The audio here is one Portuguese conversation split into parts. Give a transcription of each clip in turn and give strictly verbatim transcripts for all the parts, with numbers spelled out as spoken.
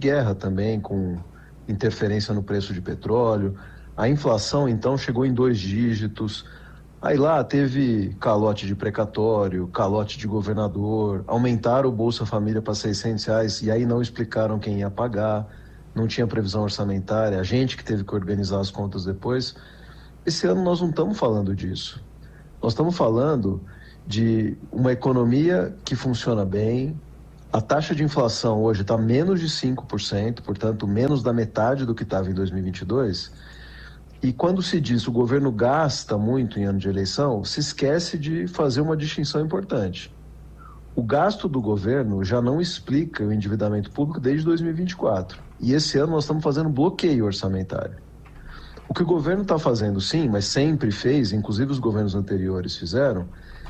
guerra também, com interferência no preço de petróleo. A inflação, então, chegou em dois dígitos. Aí lá teve calote de precatório, calote de governador, aumentaram o Bolsa Família para seiscentos reais e aí não explicaram quem ia pagar, não tinha previsão orçamentária, a gente que teve que organizar as contas depois. Esse ano nós não estamos falando disso. Nós estamos falando de uma economia que funciona bem. A taxa de inflação hoje está menos de cinco por cento, portanto, menos da metade do que estava em dois mil e vinte e dois. E quando se diz que o governo gasta muito em ano de eleição, se esquece de fazer uma distinção importante. O gasto do governo já não explica o endividamento público desde dois mil e vinte e quatro. E esse ano nós estamos fazendo bloqueio orçamentário. O que o governo está fazendo, sim, mas sempre fez, inclusive os governos anteriores fizeram,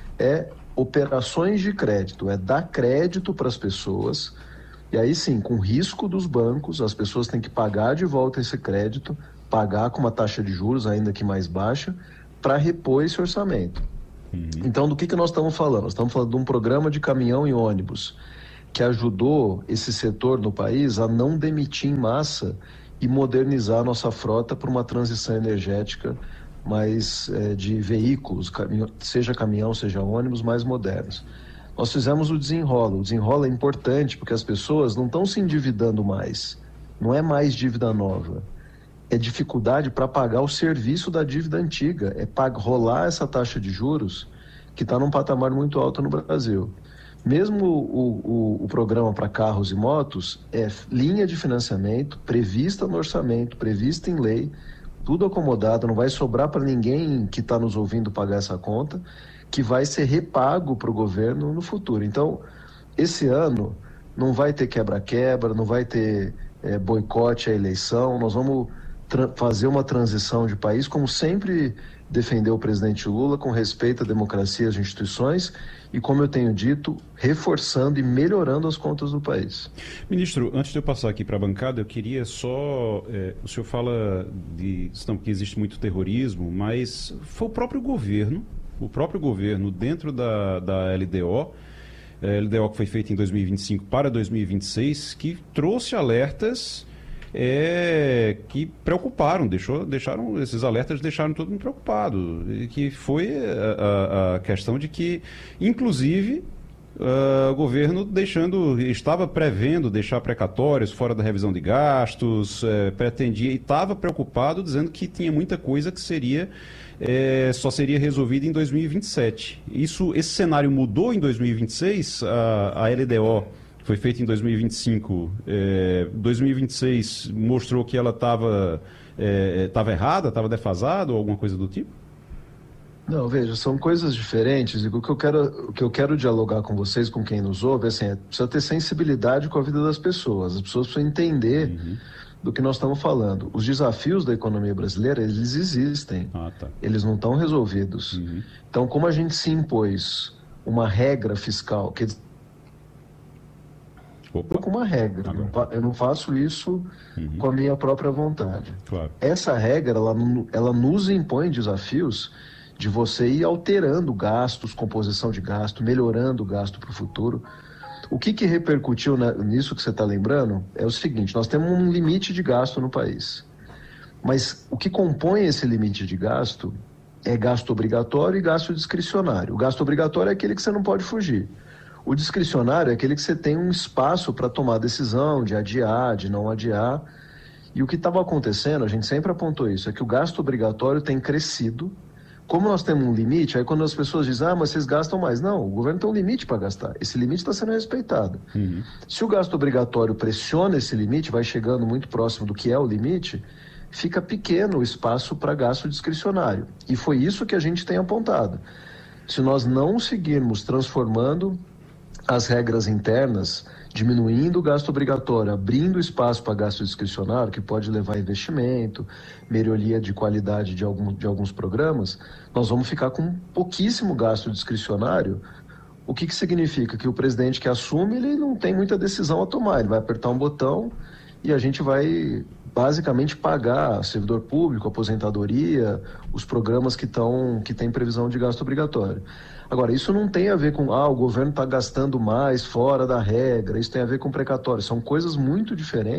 é operações de crédito, é dar crédito para as pessoas, e aí sim, com risco dos bancos, as pessoas têm que pagar de volta esse crédito, pagar com uma taxa de juros ainda que mais baixa, para repor esse orçamento. Uhum. Então, do que, que nós estamos falando? Nós estamos falando de um programa de caminhão e ônibus que ajudou esse setor no país a não demitir em massa e modernizar a nossa frota para uma transição energética mais é, de veículos, caminho, seja caminhão, seja ônibus, mais modernos. Nós fizemos o desenrola. O desenrola é importante porque as pessoas não estão se endividando mais. Não é mais dívida nova. É dificuldade para pagar o serviço da dívida antiga. É para rolar essa taxa de juros que está num patamar muito alto no Brasil. Mesmo o, o, o programa para carros e motos é linha de financiamento prevista no orçamento, prevista em lei, tudo acomodado, não vai sobrar para ninguém que está nos ouvindo pagar essa conta, que vai ser repago para o governo no futuro. Então, esse ano não vai ter quebra-quebra, não vai ter é, boicote à eleição, nós vamos fazer uma transição de país, como sempre defendeu o presidente Lula, com respeito à democracia e às instituições, e como eu tenho dito, reforçando e melhorando as contas do país. Ministro, antes de eu passar aqui para a bancada, eu queria só... É, o senhor fala de não, que existe muito terrorismo, mas foi o próprio governo, o próprio governo dentro da, da L D O, a L D O que foi feita em dois mil e vinte e cinco para dois mil e vinte e seis, que trouxe alertas é, que preocuparam, deixou, deixaram, esses alertas deixaram todo mundo preocupado, que foi a, a, a questão de que, inclusive, uh, o governo deixando, estava prevendo deixar precatórios fora da revisão de gastos, é, pretendia e estava preocupado, dizendo que tinha muita coisa que seria, é, só seria resolvida em dois mil e vinte e sete. Isso, esse cenário mudou em dois mil e vinte e seis, a, a L D O foi feita em dois mil e vinte e cinco, é, dois mil e vinte e seis mostrou que ela estava é, estava errada, estava defasada ou alguma coisa do tipo? Não, veja, são coisas diferentes, e o que eu quero, o que eu quero dialogar com vocês, com quem nos ouve, assim, é, precisa ter sensibilidade com a vida das pessoas, as pessoas precisam entender uhum. do que nós estamos falando. Os desafios da economia brasileira, eles existem, ah, tá. eles não estão resolvidos. Uhum. Então, como a gente se impôs uma regra fiscal, que Opa. com uma regra, Agora. eu não faço isso uhum. com a minha própria vontade. Claro. Essa regra, ela, ela nos impõe desafios de você ir alterando gastos, composição de gasto, melhorando o gasto para o futuro. O que, que repercutiu na, nisso que você está lembrando é o seguinte, nós temos um limite de gasto no país, mas o que compõe esse limite de gasto é gasto obrigatório e gasto discricionário. O gasto obrigatório é aquele que você não pode fugir. O discricionário é aquele que você tem um espaço para tomar decisão, de adiar, de não adiar. E o que estava acontecendo, a gente sempre apontou isso, é que o gasto obrigatório tem crescido. Como nós temos um limite, aí quando as pessoas dizem, ah, mas vocês gastam mais. Não, o governo tem um limite para gastar. Esse limite está sendo respeitado. Uhum. Se o gasto obrigatório pressiona esse limite, vai chegando muito próximo do que é o limite, fica pequeno o espaço para gasto discricionário. E foi isso que a gente tem apontado. Se nós não seguirmos transformando as regras internas, diminuindo o gasto obrigatório, abrindo espaço para gasto discricionário, que pode levar a investimento, melhoria de qualidade de, algum, de alguns programas, nós vamos ficar com pouquíssimo gasto discricionário. O que, que significa? Que o presidente que assume, ele não tem muita decisão a tomar, ele vai apertar um botão e a gente vai basicamente pagar servidor público, aposentadoria, os programas que, tão, que têm previsão de gasto obrigatório. Agora, isso não tem a ver com, ah, o governo está gastando mais fora da regra, isso tem a ver com precatório, são coisas muito diferentes.